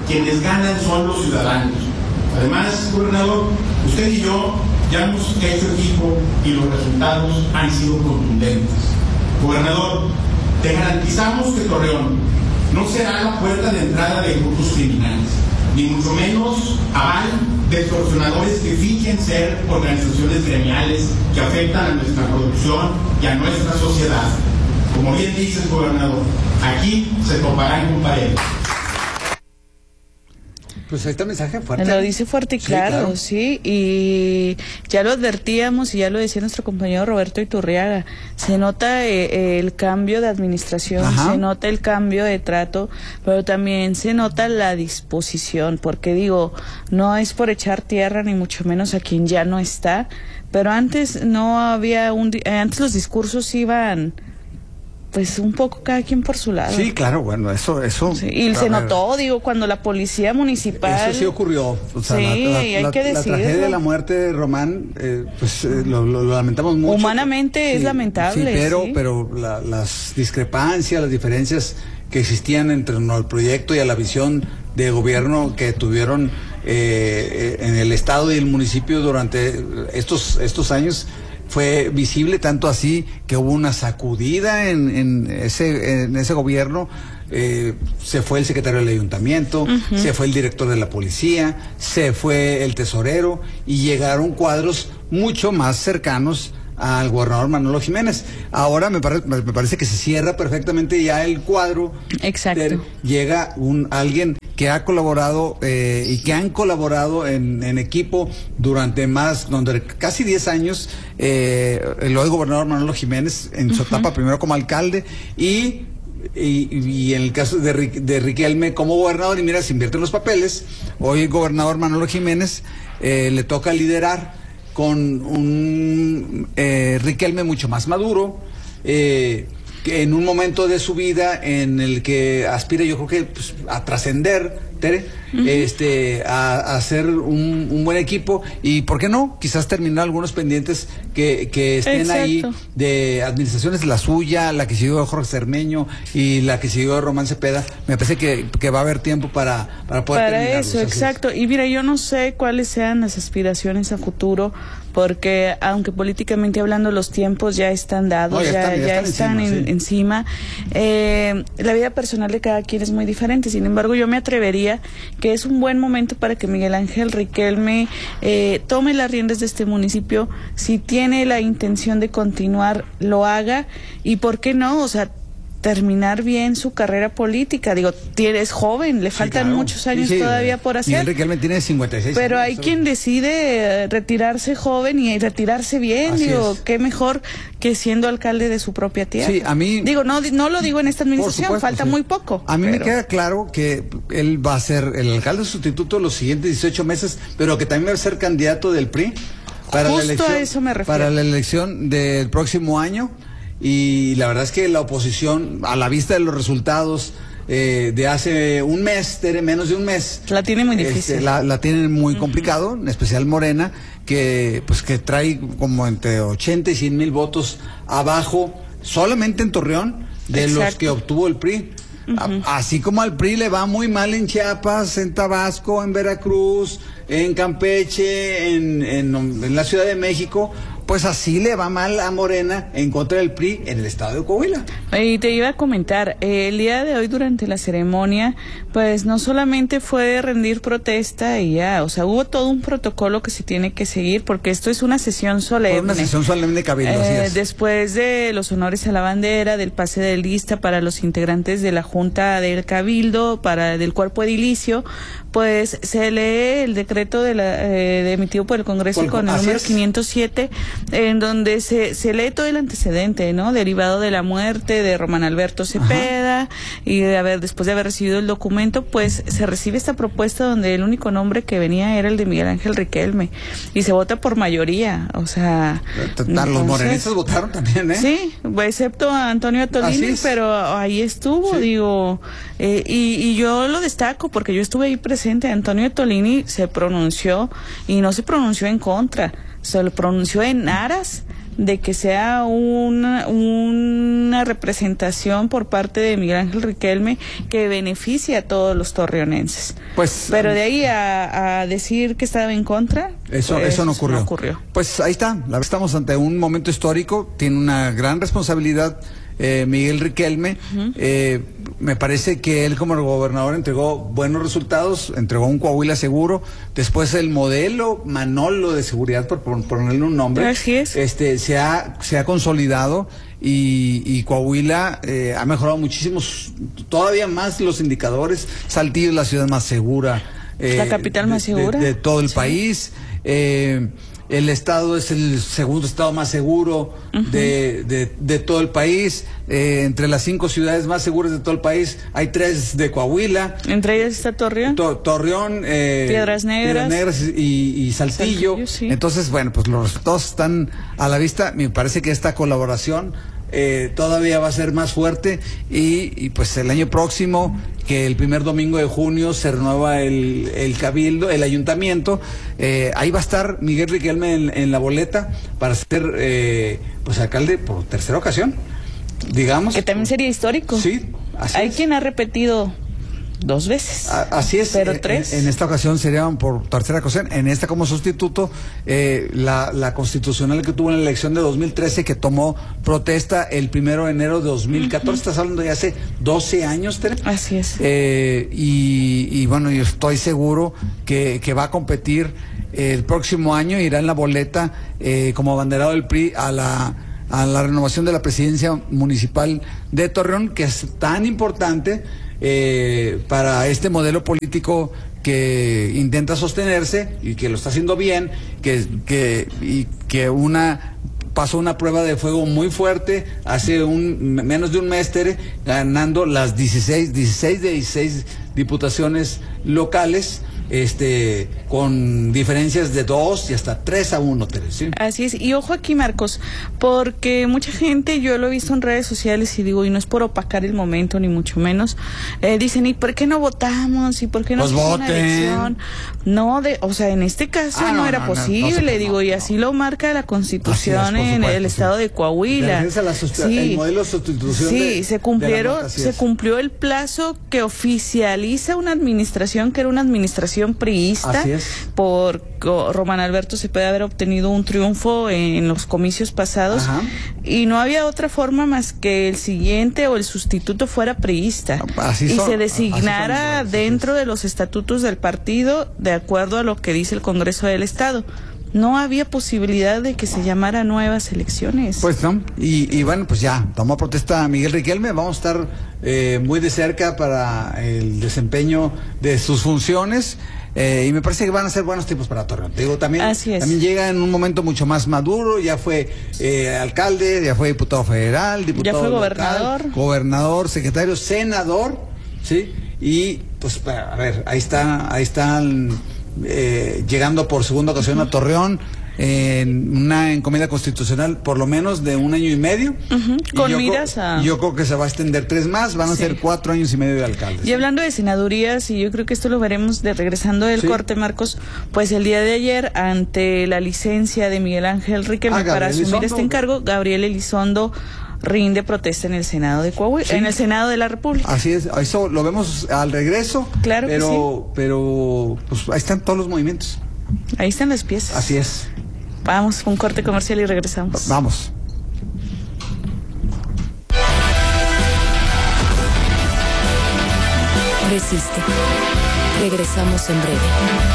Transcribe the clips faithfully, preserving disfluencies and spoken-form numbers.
quienes ganan son los ciudadanos. Además, gobernador, usted y yo ya hemos hecho equipo y los resultados han sido contundentes. Gobernador, te garantizamos que Torreón no será la puerta de entrada de grupos criminales, ni mucho menos aval de extorsionadores que fingen ser organizaciones gremiales que afectan a nuestra producción y a nuestra sociedad. Como bien dices, gobernador, aquí se toparán con pared. Pues ahí está el mensaje fuerte. Lo dice fuerte y claro, sí, claro. sí, y ya lo advertíamos y ya lo decía nuestro compañero Roberto Iturriaga, se nota eh, el cambio de administración, Ajá. se nota el cambio de trato, pero también se nota la disposición, porque digo, no es por echar tierra ni mucho menos a quien ya no está, pero antes no había un, antes los discursos iban... pues un poco cada quien por su lado. Sí, claro, bueno, eso... eso sí, y se notó, digo, cuando la policía municipal... Eso sí ocurrió. O sea, sí, la, la, hay la, que decirlo. La tragedia de la muerte de Román, eh, pues eh, lo, lo, lo lamentamos mucho. Humanamente sí, es lamentable. Sí, pero, sí. pero la, las discrepancias, las diferencias que existían entre no, el proyecto y a la visión de gobierno que tuvieron eh, en el estado y el municipio durante estos, estos años... fue visible, tanto así que hubo una sacudida en, en, ese, en ese gobierno. Eh, se fue el secretario del ayuntamiento, uh-huh. se fue el director de la policía, se fue el tesorero y llegaron cuadros mucho más cercanos al gobernador Manolo Jiménez. Ahora me, pare, me parece que se cierra perfectamente ya el cuadro. Exacto. De, llega un alguien que ha colaborado eh, y que han colaborado en, en equipo durante más, donde casi diez años, eh, el hoy gobernador Manolo Jiménez en uh-huh. su etapa primero como alcalde y Y, y en el caso de, de Riquelme como gobernador, y mira, se invierten los papeles, hoy el gobernador Manolo Jiménez eh, le toca liderar con un eh, Riquelme mucho más maduro, eh, que en un momento de su vida en el que aspira, yo creo que pues, a trascender, Tere, uh-huh. este, a, a hacer un, un buen equipo y, ¿por qué no? Quizás terminar algunos pendientes que, que estén Exacto. ahí de administraciones, la suya, la que siguió de Jorge Cermeño y la que siguió de Román Cepeda. Me parece que, que va a haber tiempo para, para poder Para terminarlos. eso, exacto. Y mira, yo no sé cuáles sean las aspiraciones a futuro, porque aunque políticamente hablando los tiempos ya están dados, no, ya, ya están, ya ya están, están encima, en, sí. encima eh, la vida personal de cada quien es muy diferente. Sin embargo, yo me atrevería que es un buen momento para que Miguel Ángel Riquelme eh, tome las riendas de este municipio. Si tiene la intención de continuar, lo haga, y ¿por qué no? O sea, terminar bien su carrera política. Digo, es joven, le faltan sí, claro. muchos años sí, sí, todavía por hacer. Miguel Riquelme tiene cincuenta y seis Pero años, hay ¿sabes? quien decide retirarse joven y retirarse bien. Así digo, es. Qué mejor que siendo alcalde de su propia tierra. Sí, a mí... Digo, no, no lo digo en esta administración, supuesto, falta sí. muy poco. A mí pero... me queda claro que él va a ser el alcalde sustituto los siguientes dieciocho meses, pero que también va a ser candidato del P R I para Justo la elección, a eso me refiero. para la elección del próximo año. Y la verdad es que la oposición, a la vista de los resultados eh, de hace un mes, menos de un mes, la tiene muy difícil. Este, la, la tiene muy uh-huh. complicado, en especial Morena, que pues que trae como entre ochenta y cien mil votos abajo, solamente en Torreón, de Exacto. los que obtuvo el P R I. Uh-huh. A, así como al P R I le va muy mal en Chiapas, en Tabasco, en Veracruz, en Campeche, en, en, en la Ciudad de México, pues así le va mal a Morena en contra del P R I en el estado de Coahuila. Y te iba a comentar, eh, el día de hoy durante la ceremonia, pues no solamente fue rendir protesta y ya, o sea, hubo todo un protocolo que se tiene que seguir, porque esto es una sesión solemne. Una sesión solemne de cabildo, eh, así es. Después de los honores a la bandera, del pase de lista para los integrantes de la Junta del Cabildo, para del cuerpo edilicio, pues se lee el decreto de la, eh, emitido por el Congreso por, con el número es. quinientos siete, en donde se, se lee todo el antecedente, ¿no? Derivado de la muerte de Román Alberto Cepeda. Ajá. Y de haber, después de haber recibido el documento, pues se recibe esta propuesta donde el único nombre que venía era el de Miguel Ángel Riquelme, y se vota por mayoría, o sea... Entonces, los morenistas votaron también, ¿eh? Sí, excepto a Antonio Tolini, pero ahí estuvo, sí. digo, eh, y, y yo lo destaco porque yo estuve ahí presente. Antonio Tolini se pronunció y no se pronunció en contra, se lo pronunció en aras de que sea una, una representación por parte de Miguel Ángel Riquelme que beneficie a todos los torreonenses. Pues, pero de ahí a, a decir que estaba en contra, eso, pues, eso no ocurrió. no ocurrió. Pues ahí está, la, estamos ante un momento histórico, tiene una gran responsabilidad eh, Miguel Riquelme. Uh-huh. eh, me parece que él como gobernador entregó buenos resultados, entregó un Coahuila seguro, después el modelo Manolo de seguridad, por, por ponerle un nombre, Así es. este se ha, se ha consolidado y, y Coahuila eh, ha mejorado muchísimo, todavía más los indicadores. Saltillo es la ciudad más segura, eh, la capital más de, segura de, de todo el sí. país. eh, El estado es el segundo estado más seguro uh-huh. de, de, de todo el país. Eh, entre las cinco ciudades más seguras de todo el país hay tres de Coahuila. Entre ellas está Torreón. To, Torreón, eh, Piedras Negras, Piedras Negras y, y Saltillo. Saltillo sí. Entonces, bueno, pues los resultados están a la vista. Me parece que esta colaboración eh, todavía va a ser más fuerte y, y pues el año próximo, que el primer domingo de junio se renueva el, el cabildo, el ayuntamiento, eh, ahí va a estar Miguel Riquelme en, en la boleta para ser eh, pues alcalde por tercera ocasión, digamos. Que también sería histórico. Sí, así Hay es. quien ha repetido dos veces. A, así es. Pero en, tres. En esta ocasión serían por tercera ocasión. En esta como sustituto, eh, la, la constitucional que tuvo en la elección de dos mil trece, que tomó protesta el primero de enero de dos mil catorce. Uh-huh. Estás hablando de hace doce años, Tere. Así es. Eh, y, y bueno, yo estoy seguro que, que va a competir el próximo año, irá en la boleta eh, como abanderado del P R I a la a la renovación de la presidencia municipal de Torreón, que es tan importante eh, para este modelo político que intenta sostenerse y que lo está haciendo bien, que, que, y que una pasó una prueba de fuego muy fuerte hace un menos de un mes, Tere, ganando las dieciséis, dieciséis de dieciséis diputaciones locales, este con diferencias de dos y hasta tres a uno, Tere, ¿sí? Así es, y ojo aquí, Marcos, porque mucha gente, yo lo he visto en redes sociales y digo, y no es por opacar el momento ni mucho menos, eh, dicen, ¿y por qué no votamos? ¿Y por qué no pues se hizo voten. una elección? No, de, o sea, en este caso ah, no, no era no, posible, no, no, no, digo, no, y no. así lo marca la Constitución es, en supuesto, el estado sí. de Coahuila. La sustitu- sí, el modelo de sustitución sí, de, se cumplieron, de la se cumplió el plazo que oficializa una administración que era una administración priista. Así es. Por Román Alberto se puede haber obtenido un triunfo en los comicios pasados. Ajá. Y no había otra forma más que el siguiente o el sustituto fuera priista Así y son, se designara así son, dentro de los estatutos del partido de acuerdo a lo que dice el Congreso del Estado. No había posibilidad de que se llamara nuevas elecciones. Pues no, y, y bueno, pues ya, tomó protesta Miguel Riquelme, vamos a estar eh, muy de cerca para el desempeño de sus funciones. Eh, y me parece que van a ser buenos tiempos para Torreón. Te digo, también, también llega en un momento mucho más maduro, ya fue eh, alcalde, ya fue diputado federal, diputado ya fue local, gobernador, gobernador, secretario, senador, ¿sí? Y pues a ver, ahí está, ahí están eh, llegando por segunda ocasión a Torreón en una encomienda constitucional por lo menos de un año y medio. Uh-huh. Con yo miras creo, a... Yo creo que se va a extender tres más, van a sí. ser cuatro años y medio de alcaldes. Y hablando de senadurías, y yo creo que esto lo veremos de regresando del sí. corte, Marcos, pues el día de ayer, ante la licencia de Miguel Ángel Riquelme ah, para asumir Elizondo. este encargo, Gabriel Elizondo rinde protesta en el Senado de Coahuila, sí. en el Senado de la República. Así es, eso lo vemos al regreso. Claro pero, que sí. Pero pues ahí están todos los movimientos. Ahí están las piezas. Así es. Vamos, un corte comercial y regresamos. Vamos. Resiste. Regresamos en breve.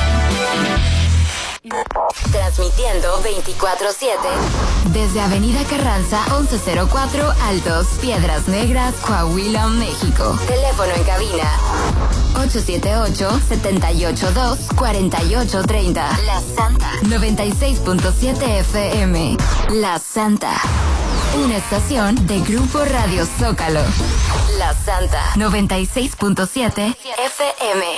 Transmitiendo veinticuatro siete desde Avenida Carranza once cero cuatro Altos, Piedras Negras, Coahuila, México. Teléfono en cabina ocho siete ocho, siete ocho dos, cuatro ocho tres cero. La Santa noventa y seis punto siete F M. La Santa, una estación de Grupo Radio Zócalo. La Santa noventa y seis punto siete F M.